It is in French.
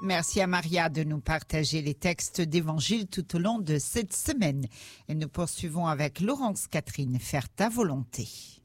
Merci à Maria de nous partager les textes d'évangile tout au long de cette semaine. Et nous poursuivons avec Laurence Catherine, faire ta volonté.